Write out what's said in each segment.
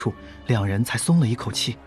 处，两人才松了一口气。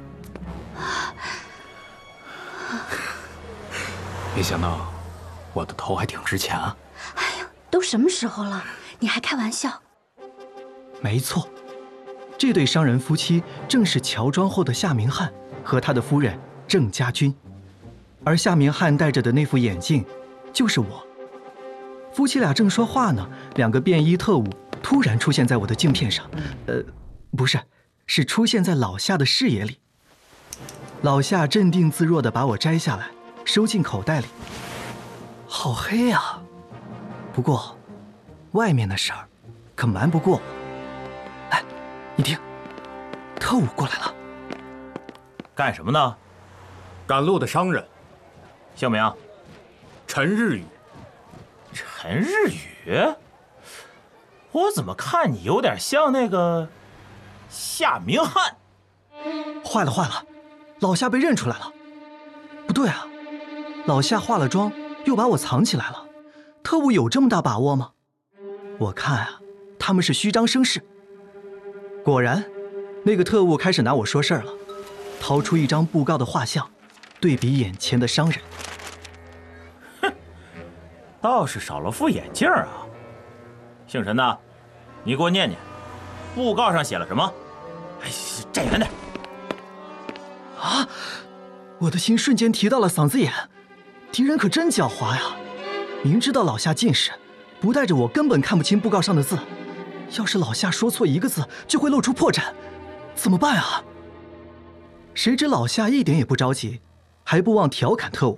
没想到我的头还挺值钱啊！ 哎呀，都什么时候了，你还开玩笑？ 没错，这对商人夫妻正是乔装后的夏明翰和他的夫人郑家军，而夏明翰戴着的那副眼镜，就是我。夫妻俩正说话呢，两个便衣特务突然出现在我的镜片上，不是，是出现在老夏的视野里。老夏镇定自若地把我摘下来，收进口袋里。好黑啊！不过，外面的事儿可瞒不过我。哎，你听，特务过来了。 干什么呢？ 赶路的商人， 姓名？ 陈日宇。 陈日宇？我怎么看你有点像那个夏明翰？ 坏了坏了，老夏被认出来了。不对啊，老夏化了妆又把我藏起来了，特务有这么大把握吗？我看啊，他们是虚张声势。果然，那个特务开始拿我说事儿了，掏出一张布告的画像，对比眼前的商人。 哼，倒是少了副眼镜啊。姓陈的，你给我念念，布告上写了什么？哎，站远点。 啊！我的心瞬间提到了嗓子眼，敌人可真狡猾呀！明知道老夏近视，不带着我根本看不清布告上的字。要是老夏说错一个字，就会露出破绽，怎么办啊？谁知老夏一点也不着急，还不忘调侃特务：“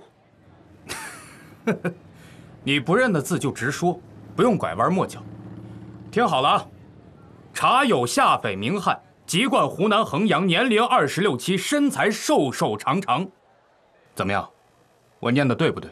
你不认的字就直说，不用拐弯抹角。听好了啊，查有夏匪明翰，籍贯湖南衡阳，年龄26、7，身材瘦瘦长长。怎么样？我念的对不对？”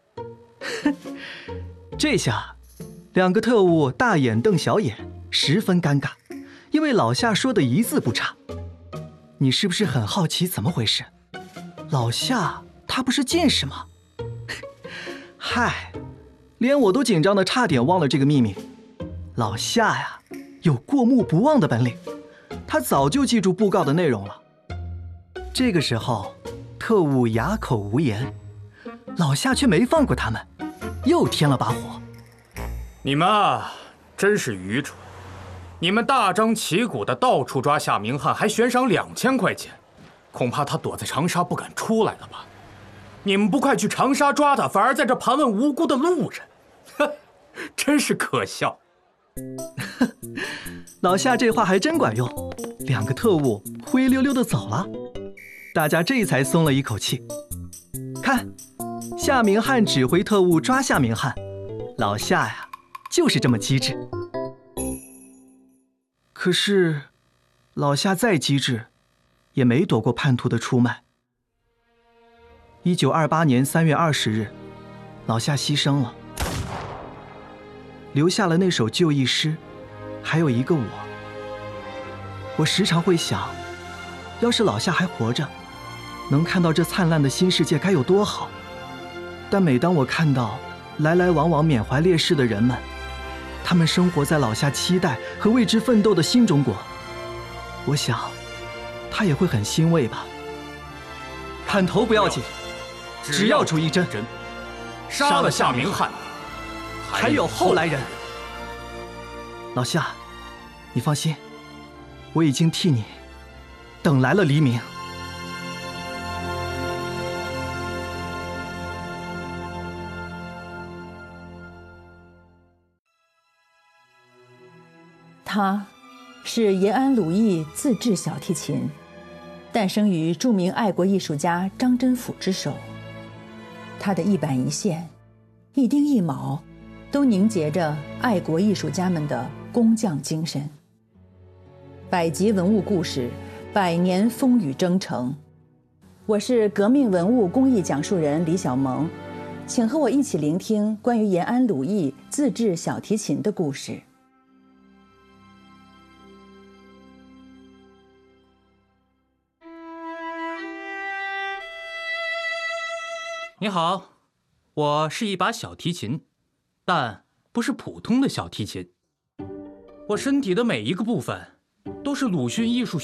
这下，两个特务大眼瞪小眼，十分尴尬，因为老夏说的一字不差。你是不是很好奇怎么回事？老夏他不是近视吗？嗨，连我都紧张的差点忘了这个秘密。老夏呀，有过目不忘的本领，他早就记住布告的内容了。这个时候，特务哑口无言，老夏却没放过他们，又添了把火。 你们啊，真是愚蠢！你们大张旗鼓的到处抓夏明翰，还悬赏2000块钱，恐怕他躲在长沙不敢出来了吧？你们不快去长沙抓他，反而在这盘问无辜的路人，哼，真是可笑。 老夏这话还真管用，两个特务灰溜溜的走了，大家这才松了一口气。看，夏明翰指挥特务抓夏明翰，老夏呀，就是这么机智。可是，老夏再机智，也没躲过叛徒的出卖。1928年3月20日，老夏牺牲了，留下了那首就义诗，还有一个我。我时常会想，要是老夏还活着，能看到这灿烂的新世界该有多好。但每当我看到来来往往缅怀烈士的人们，他们生活在老夏期待和为之奋斗的新中国，我想他也会很欣慰吧。砍头不要紧，只要出一针， 杀了夏明翰， 还有后来人。老夏，你放心，我已经替你等来了黎明。 他是延安鲁艺自制小提琴，诞生于著名爱国艺术家张真甫之手。他的一板一线、一丁一卯，都凝结着爱国艺术家们的工匠精神。百集文物故事，百年风雨征程。我是革命文物工艺讲述人李小萌，请和我一起聆听关于延安鲁艺自制小提琴的故事。 你好，我是一把小提琴，但不是普通的小提琴。我身体的每一个部分都是鲁迅艺术